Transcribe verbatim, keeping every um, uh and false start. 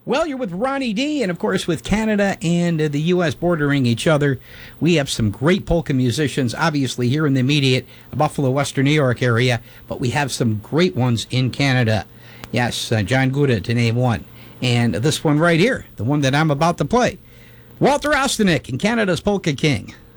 Well, you're with Ronnie D, and of course, with Canada and uh, the U S bordering each other, we have some great polka musicians, obviously, here in the immediate Buffalo, Western New York area, but we have some great ones in Canada. Yes, uh, John Guda, to name one. And this one right here, the one that I'm about to play. Walter Ostanek and Canada's Polka King.